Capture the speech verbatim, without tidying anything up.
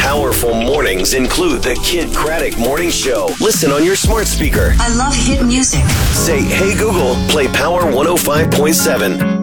powerful mornings include the Kid Craddock Morning Show. Listen on your smart speaker. I love hit music. Say, hey Google, play Power one oh five point seven.